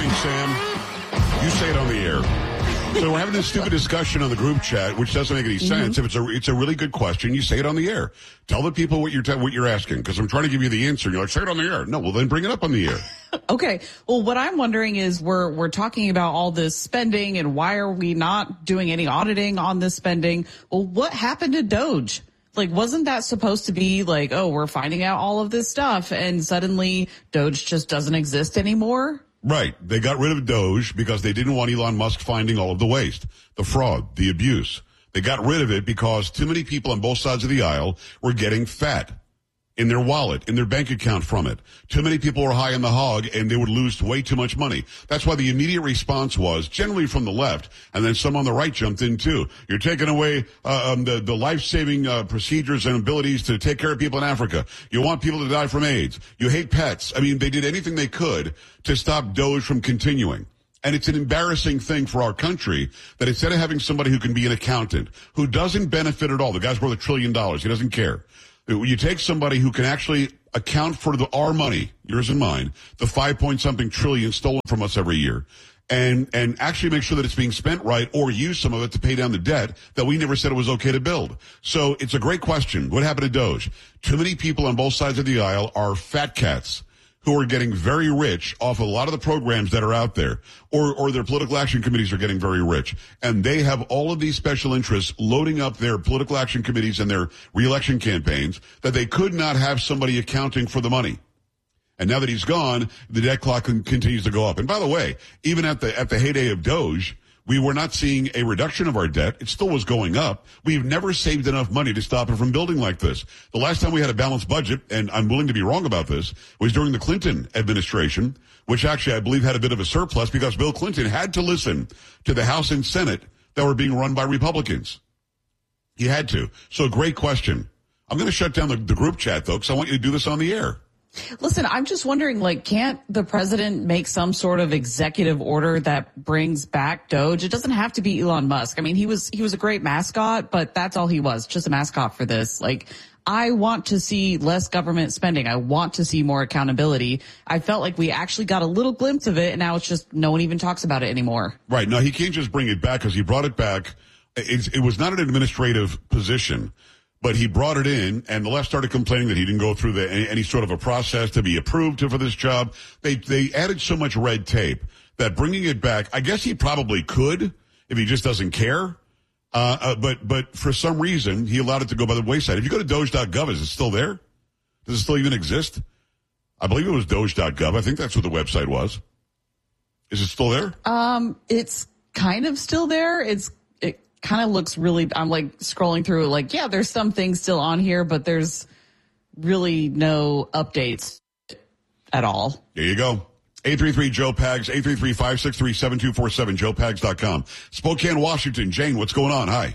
fine, Sam. You say it on the air. So we're having this stupid discussion on the group chat, which doesn't make any sense. If it's a really good question, you say it on the air. Tell the people what you're asking, because I'm trying to give you the answer. You're like, say it on the air. No, well, then bring it up on the air. Okay. Well, what I'm wondering is we're talking about all this spending and why are we not doing any auditing on this spending? Well, what happened to Doge? Like, wasn't that supposed to be like, oh, we're finding out all of this stuff and suddenly Doge just doesn't exist anymore? Right. They got rid of Doge because they didn't want Elon Musk finding all of the waste, the fraud, the abuse. They got rid of it because too many people on both sides of the aisle were getting fat in their wallet, in their bank account from it. Too many people were high on the hog and they would lose way too much money. That's why the immediate response was generally from the left, and then some on the right jumped in too. You're taking away the life-saving procedures and abilities to take care of people in Africa. You want people to die from AIDS. You hate pets. I mean, they did anything they could to stop Doge from continuing. And it's an embarrassing thing for our country that instead of having somebody who can be an accountant, who doesn't benefit at all, the guy's worth $1 trillion, he doesn't care. You take somebody who can actually account for our money, yours and mine, the 5-point-something trillion stolen from us every year, and actually make sure that it's being spent right or use some of it to pay down the debt that we never said it was okay to build. So it's a great question. What happened to Doge? Too many people on both sides of the aisle are fat cats who are getting very rich off a lot of the programs that are out there, or their political action committees are getting very rich. And they have all of these special interests loading up their political action committees and their reelection campaigns that they could not have somebody accounting for the money. And now that he's gone, the debt clock continues to go up. And by the way, even at the heyday of Doge, we were not seeing a reduction of our debt. It still was going up. We've never saved enough money to stop it from building like this. The last time we had a balanced budget, and I'm willing to be wrong about this, was during the Clinton administration, which actually I believe had a bit of a surplus because Bill Clinton had to listen to the House and Senate that were being run by Republicans. He had to. So great question. I'm going to shut down the group chat, though, because I want you to do this on the air. Listen, I'm just wondering, like, can't the president make some sort of executive order that brings back Doge? It doesn't have to be Elon Musk. I mean, he was a great mascot, but that's all he was, just a mascot for this. Like, I want to see less government spending. I want to see more accountability. I felt like we actually got a little glimpse of it, and now it's just no one even talks about it anymore. Right. No, he can't just bring it back because he brought it back. It was not an administrative position. But he brought it in, and the left started complaining that he didn't go through any sort of a process to be approved for this job. They added so much red tape that bringing it back, I guess he probably could if he just doesn't care. But for some reason, he allowed it to go by the wayside. If you go to Doge.gov, is it still there? Does it still even exist? I believe it was Doge.gov. I think that's what the website was. Is it still there? It's kind of still there. It kind of looks really, I'm like scrolling through like, yeah, there's some things still on here, but there's really no updates at all. There you go. 833-JOE-PAGS, 833-563-7247, joepags.com. Spokane, Washington. Jane, what's going on? Hi.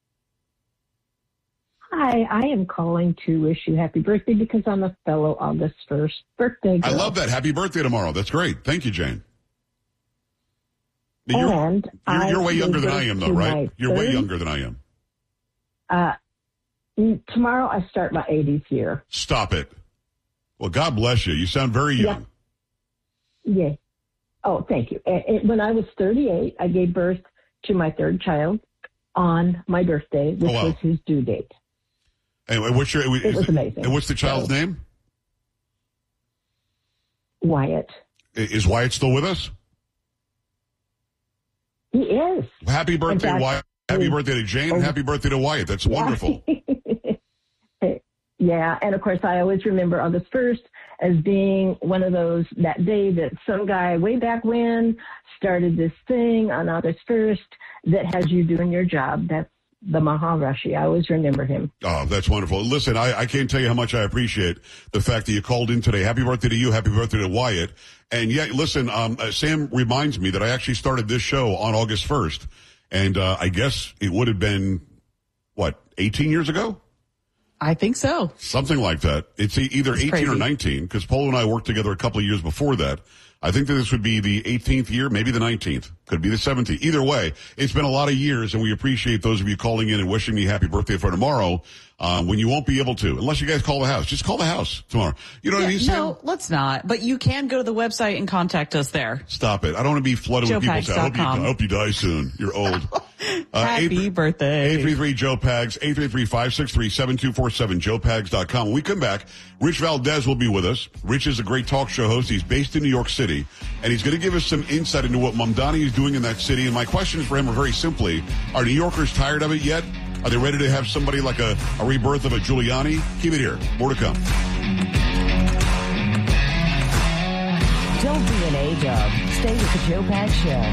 Hi, I am calling to wish you happy birthday because I'm a fellow August 1st birthday girl. I love that. Happy birthday tomorrow. That's great. Thank you, Jane. You're way younger than I am, though, right? You're way younger than I am. Tomorrow I start my 80th year. Stop it. Well, God bless you. You sound very young. Yeah. Oh, thank you. When I was 38, I gave birth to my third child on my birthday, which was his due date. Anyway, it was amazing. And what's the child's name? Wyatt. Is Wyatt still with us? He is. Happy birthday, Wyatt. Happy birthday to Jane, and happy birthday to Wyatt. That's wonderful. Yeah, and of course, I always remember August 1st as being one of those, that day that some guy way back when started this thing on August 1st that has you doing your job. That's the Maharishi. I always remember him. Oh, that's wonderful. Listen, I can't tell you how much I appreciate the fact that you called in today. Happy birthday to you. Happy birthday to Wyatt. And yeah, listen, Sam reminds me that I actually started this show on August 1st. And I guess it would have been, 18 years ago? I think so. Something like that. It's either 18 crazy. or 19, because Polo and I worked together a couple of years before that. I think that this would be the 18th year, maybe the 19th. Could be the 17th. Either way, it's been a lot of years, and we appreciate those of you calling in and wishing me happy birthday for tomorrow, when you won't be able to, unless you guys call the house. Just call the house tomorrow. You know what I mean, Sam? No, let's not. But you can go to the website and contact us there. Stop it. I don't want to be flooded with people saying, I hope you die soon. You're old. Happy birthday. 833-JOE-PAGS, 833-563-7247, joepags.com. When we come back, Rich Valdez will be with us. Rich is a great talk show host. He's based in New York City, and he's going to give us some insight into what Mamdani is doing in that city. And my questions for him are very simply, are New Yorkers tired of it yet? Are they ready to have somebody like a rebirth of a Giuliani? Keep it here. More to come. Don't be an A-dub. Stay with the Joe Pags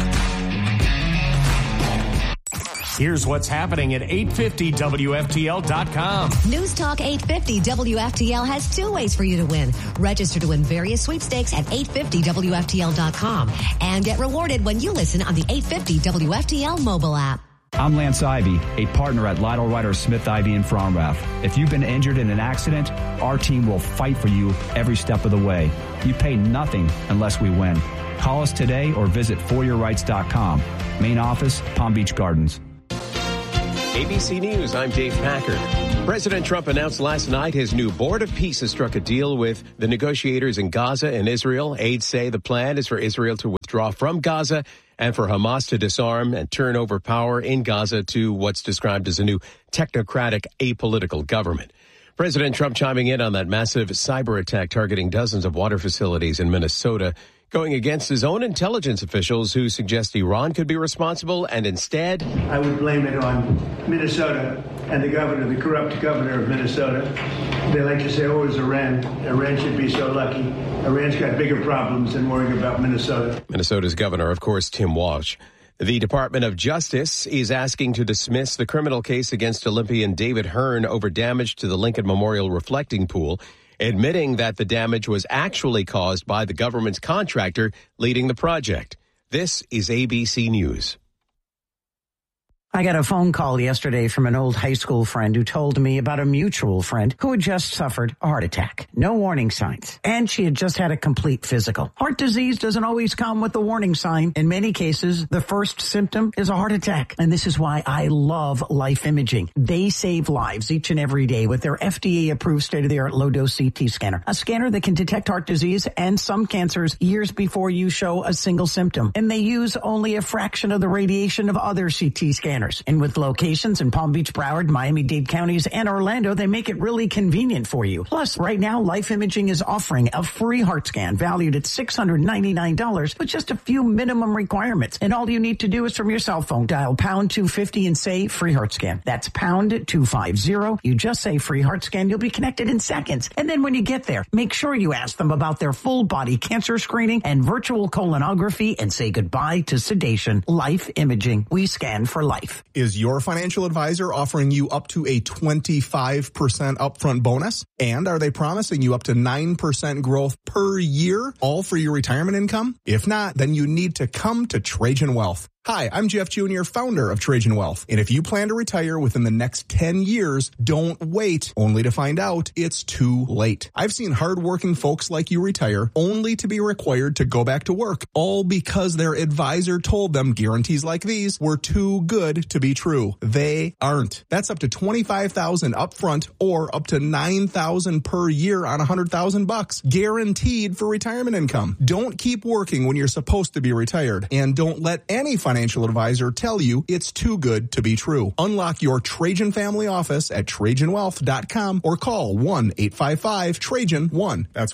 Show. Here's what's happening at 850WFTL.com. News Talk 850 WFTL has two ways for you to win. Register to win various sweepstakes at 850WFTL.com and get rewarded when you listen on the 850 WFTL mobile app. I'm Lance Ivy, a partner at Lytle Ryder Smith Ivy in Fromrath. If you've been injured in an accident, our team will fight for you every step of the way. You pay nothing unless we win. Call us today or visit foryourrights.com. Main office, Palm Beach Gardens. ABC News, I'm Dave Packard. President Trump announced last night his new Board of Peace has struck a deal with the negotiators in Gaza and Israel. Aides say the plan is for Israel to withdraw from Gaza and for Hamas to disarm and turn over power in Gaza to what's described as a new technocratic, apolitical government. President Trump chiming in on that massive cyber attack targeting dozens of water facilities in Minnesota, going against his own intelligence officials who suggest Iran could be responsible, and instead, I would blame it on Minnesota and the governor, the corrupt governor of Minnesota. They like to say, oh, it was Iran. Iran should be so lucky. Iran's got bigger problems than worrying about Minnesota. Minnesota's governor, of course, Tim Walsh. The Department of Justice is asking to dismiss the criminal case against Olympian David Hearn over damage to the Lincoln Memorial reflecting pool, admitting that the damage was actually caused by the government's contractor leading the project. This is ABC News. I got a phone call yesterday from an old high school friend who told me about a mutual friend who had just suffered a heart attack. No warning signs. And she had just had a complete physical. Heart disease doesn't always come with a warning sign. In many cases, the first symptom is a heart attack. And this is why I love Life Imaging. They save lives each and every day with their FDA-approved state-of-the-art low-dose CT scanner. A scanner that can detect heart disease and some cancers years before you show a single symptom. And they use only a fraction of the radiation of other CT scanners. And with locations in Palm Beach, Broward, Miami-Dade counties, and Orlando, they make it really convenient for you. Plus, right now, Life Imaging is offering a free heart scan valued at $699 with just a few minimum requirements. And all you need to do is from your cell phone, dial pound 250 and say free heart scan. That's pound 250. You just say free heart scan. You'll be connected in seconds. And then when you get there, make sure you ask them about their full body cancer screening and virtual colonography and say goodbye to sedation. Life Imaging. We scan for life. Is your financial advisor offering you up to a 25% upfront bonus? And are they promising you up to 9% growth per year, all for your retirement income? If not, then you need to come to Trajan Wealth. Hi, I'm Jeff Jr., founder of Trajan Wealth. And if you plan to retire within the next 10 years, don't wait only to find out it's too late. I've seen hardworking folks like you retire only to be required to go back to work, all because their advisor told them guarantees like these were too good to be true. They aren't. That's up to $25,000 upfront or up to $9,000 per year on $100,000 guaranteed for retirement income. Don't keep working when you're supposed to be retired, and don't let any financial advisor tell you it's too good to be true. Unlock your Trajan family office at TrajanWealth.com or call 1-855-TRAJAN-1. That's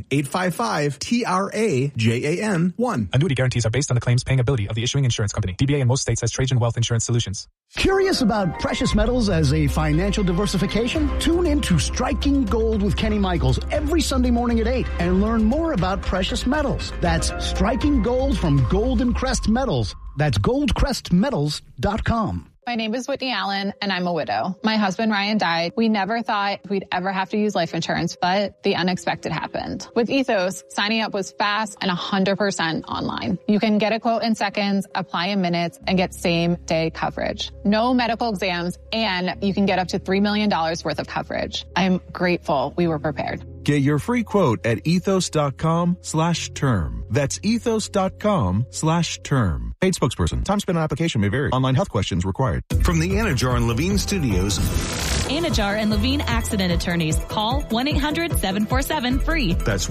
1-855-TRAJAN-1. Annuity guarantees are based on the claims paying ability of the issuing insurance company. DBA in most states has Trajan Wealth Insurance Solutions. Curious about precious metals as a financial diversification? Tune in to Striking Gold with Kenny Michaels every Sunday morning at 8 and learn more about precious metals. That's Striking Gold from Golden Crest Metals. That's goldcrestmetals.com. My name is Whitney Allen, and I'm a widow. My husband, Ryan, died. We never thought we'd ever have to use life insurance, but the unexpected happened. With Ethos, signing up was fast and 100% online. You can get a quote in seconds, apply in minutes, and get same-day coverage. No medical exams, and you can get up to $3 million worth of coverage. I'm grateful we were prepared. Get your free quote at ethos.com/term. That's ethos.com/term. Paid spokesperson. Time spent on application may vary. Online health questions required. From the Anajar and Levine Studios. Anajar and Levine Accident Attorneys. Call 1-800-747-FREE. That's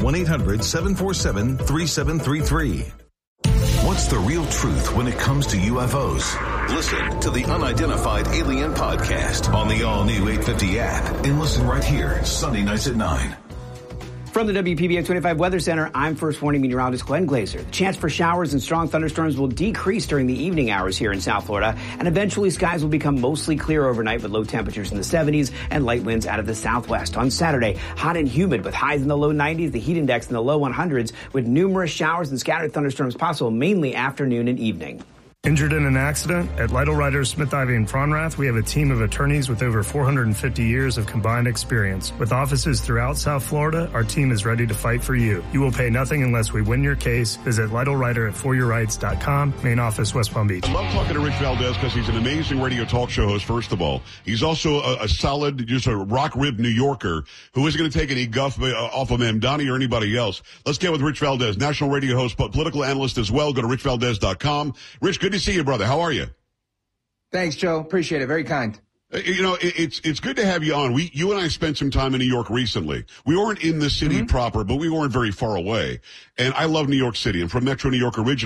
1-800-747-3733. What's the real truth when it comes to UFOs? Listen to the Unidentified Alien Podcast on the all-new 850 app and listen right here, Sunday nights at 9. From the WPBM 25 Weather Center, I'm First Warning Meteorologist Glenn Glazer. The chance for showers and strong thunderstorms will decrease during the evening hours here in South Florida, and eventually skies will become mostly clear overnight with low temperatures in the 70s and light winds out of the southwest. On Saturday, hot and humid with highs in the low 90s, the heat index in the low 100s, with numerous showers and scattered thunderstorms possible mainly afternoon and evening. Injured in an accident? At Lytle Writers, Smith, Ivy, and Fronrath, we have a team of attorneys with over 450 years of combined experience. With offices throughout South Florida, our team is ready to fight for you. You will pay nothing unless we win your case. Visit Lytle Writer at foryourrights.com. Main office, West Palm Beach. I love talking to Rich Valdez because he's an amazing radio talk show host, first of all. He's also a solid, just a rock-ribbed New Yorker who isn't going to take any guff off of Mamdani or anybody else. Let's get with Rich Valdez, national radio host, but political analyst as well. Go to richvaldez.com. Rich, good to see you, brother. How are you? Thanks, Joe. Appreciate it. Very kind. You know, it's good to have you on. You and I spent some time in New York recently. We weren't in the city proper, but we weren't very far away. And I love New York City. I'm from Metro New York originally.